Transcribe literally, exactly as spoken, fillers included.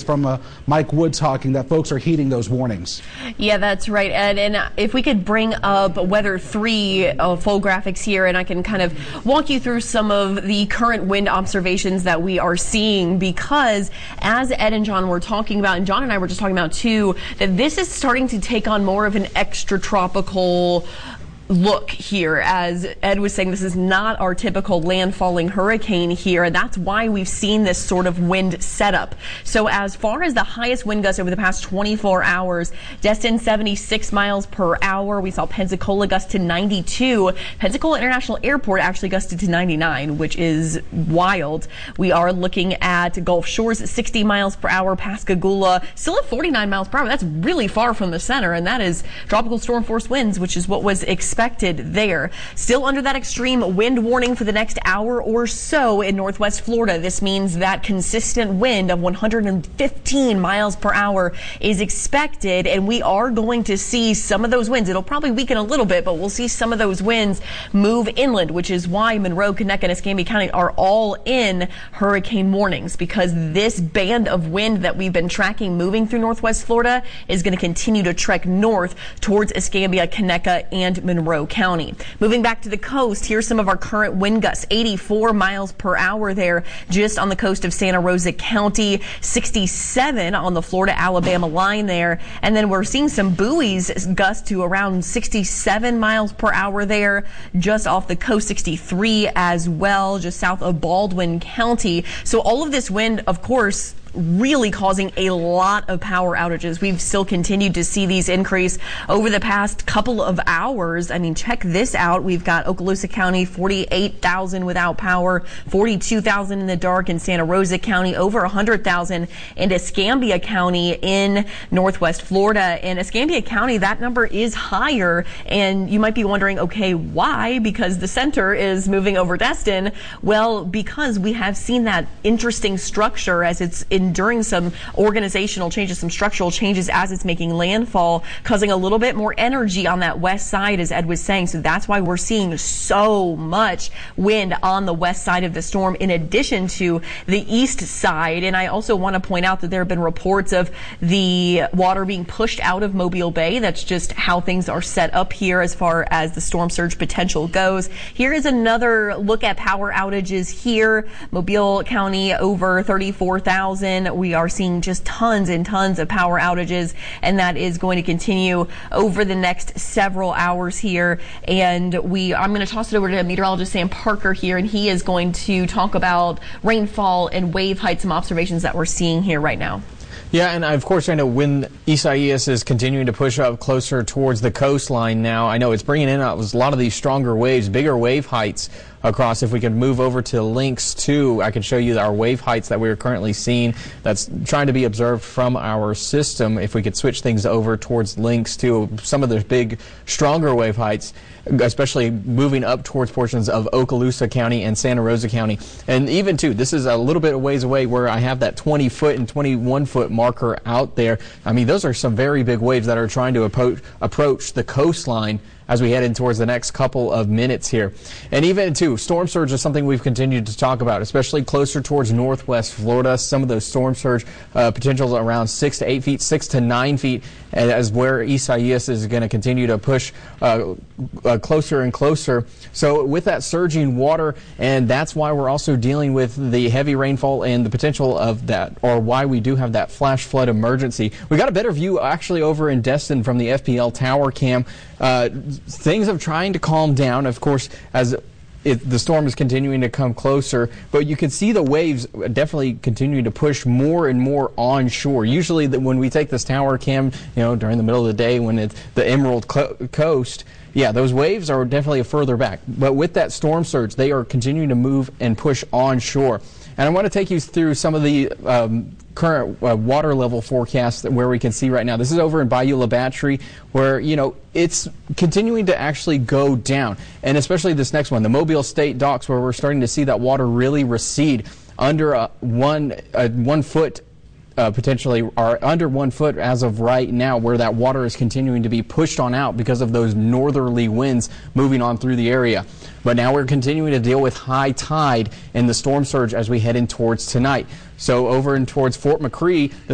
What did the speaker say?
from uh, Mike Wood talking that folks are heeding those warnings. Yeah, that's right, Ed. And if we could bring up Weather three uh, full graphics here, and I can kind of walk you through some of the current wind observations that we are seeing, because as Ed and John were talking about, and John and I were just talking about too, that this is starting to take on more of an extratropical look here. As Ed was saying, this is not our typical landfalling hurricane here, and that's why we've seen this sort of wind setup. So as far as the highest wind gusts over the past twenty-four hours, Destin seventy-six miles per hour. We saw Pensacola gust to ninety-two. Pensacola International Airport actually gusted to ninety-nine, which is wild. We are looking at Gulf Shores sixty miles per hour. Pascagoula still at forty-nine miles per hour. That's really far from the center, and that is tropical storm force winds, which is what was expected expected there. Still under that extreme wind warning for the next hour or so in Northwest Florida. This means that consistent wind of one hundred fifteen miles per hour is expected, and we are going to see some of those winds. It'll probably weaken a little bit, but we'll see some of those winds move inland, which is why Monroe, Conecuh, and Escambia County are all in hurricane warnings, because this band of wind that we've been tracking moving through Northwest Florida is going to continue to trek north towards Escambia, Conecuh, and Monroe County. Moving back to the coast, here's some of our current wind gusts. eighty-four miles per hour there just on the coast of Santa Rosa County, sixty-seven on the Florida-Alabama line there, and then we're seeing some buoys gust to around sixty-seven miles per hour there just off the coast, sixty-three as well just south of Baldwin County. So all of this wind, of course, really causing a lot of power outages. We've still continued to see these increase over the past couple of hours. I mean, check this out. We've got Okaloosa County, forty-eight thousand without power, forty-two thousand in the dark in Santa Rosa County, over one hundred thousand in Escambia County in Northwest Florida. In Escambia County, that number is higher, and you might be wondering, okay, why? Because the center is moving over Destin. Well, because we have seen that interesting structure as it's in enduring some organizational changes, some structural changes as it's making landfall, causing a little bit more energy on that west side, as Ed was saying. So that's why we're seeing so much wind on the west side of the storm in addition to the east side. And I also want to point out that there have been reports of the water being pushed out of Mobile Bay. That's just how things are set up here as far as the storm surge potential goes. Here is another look at power outages here. Mobile County, over thirty-four thousand. We are seeing just tons and tons of power outages, and that is going to continue over the next several hours here. And we, I'm going to toss it over to meteorologist Sam Parker here, and he is going to talk about rainfall and wave height, some observations that we're seeing here right now. Yeah, and of course, I know when Isaias is continuing to push up closer towards the coastline now, I know it's bringing in a lot of these stronger waves, bigger wave heights across. If we could move over to Lynx two, I can show you our wave heights that we're currently seeing that's trying to be observed from our system. If we could switch things over towards Lynx two, some of the big, stronger wave heights, especially moving up towards portions of Okaloosa County and Santa Rosa County. And even, too, this is a little bit of ways away where I have that twenty foot and twenty-one foot marker out there. I mean, those are some very big waves that are trying to approach, approach the coastline as we head in towards the next couple of minutes here. And even, too, storm surge is something we've continued to talk about, especially closer towards Northwest Florida. Some of those storm surge uh, potentials around six to eight feet, six to nine feet, as where Isaias is going to continue to push uh, uh, closer and closer. So with that surging water, and that's why we're also dealing with the heavy rainfall and the potential of that, or why we do have that flash flood emergency. We got a better view actually over in Destin from the F P L tower cam. Uh, things are trying to calm down, of course, as it, the storm is continuing to come closer, but you can see the waves definitely continuing to push more and more onshore. Usually the, when we take this tower cam, you know, during the middle of the day when it's the Emerald Co- Coast, yeah, those waves are definitely further back. But with that storm surge, they are continuing to move and push onshore. And I want to take you through some of the um, current uh, water level forecasts that where we can see right now. This is over in Bayou La Battery, where, you know, it's continuing to actually go down. And especially this next one, the Mobile State Docks, where we're starting to see that water really recede under a one, a one foot Uh, potentially are under one foot as of right now, where that water is continuing to be pushed on out because of those northerly winds moving on through the area. But now we're continuing to deal with high tide and the storm surge as we head in towards tonight. So over in towards Fort McCree,